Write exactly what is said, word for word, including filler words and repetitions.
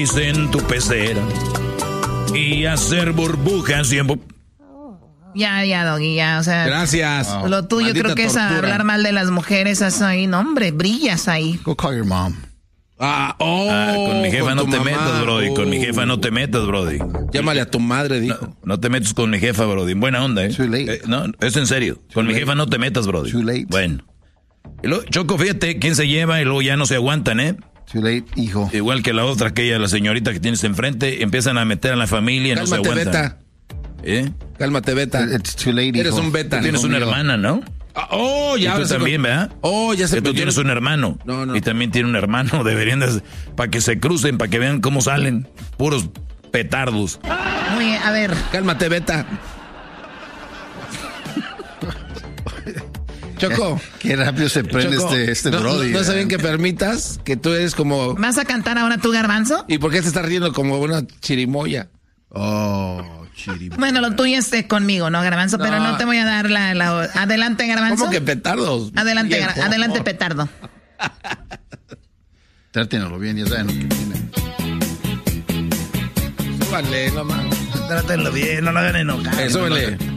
en tu pecera y hacer burbujas siempre. Ya, ya, Doggy, ya, o sea. Gracias. Oh. Lo tuyo Maldita creo que tortura. Es hablar mal de las mujeres, eso ahí, no, hombre, brillas ahí. Go call your mom. Ah, oh, ah, con mi jefa con no te mamá. metas, Brody, oh. con mi jefa no te metas, Brody. Llámale a tu madre, dijo. No, no te metas con mi jefa, Brody, buena onda, ¿eh? Too late. eh no, es en serio, Too con late. mi jefa no te metas, Brody. Too late. Bueno. Y luego, Choco, fíjate, quién se lleva y luego ya no se aguantan, ¿eh? Too late, hijo. Igual que la otra, aquella, la señorita que tienes enfrente, empiezan a meter a la familia y no se Cálmate, aguantan. Beta. ¿Eh? Cálmate, Beta. It's too late, hijo. Eres un Beta. Tú tienes hijo una mío. hermana, ¿no? Ah, oh, ya. Y tú también, con... ¿verdad? Oh, ya se Que tú tienes un hermano. No, no. Y también tiene un hermano. Deberían de... Para que se crucen, para que vean cómo salen. Puros petardos. Muy bien, a ver. Cálmate, Beta. Choco. Qué rápido se prende Choco, este, este no, Brody. No, no está eh. bien que permitas que tú eres como... ¿Vas a cantar ahora tú, Garbanzo? ¿Y por qué te estás riendo como una chirimoya? Oh, chirimoya. Bueno, lo tuyo es eh, conmigo, ¿no, Garbanzo? No. Pero no te voy a dar la... la... Adelante, Garbanzo. ¿Cómo que petardos? Adelante, Viejo. gar... Adelante, petardo. Trátenlo bien, ya saben lo que tiene. Súbale, no mames. Trátenlo bien, no lo hagan enojar. Eh, súbele.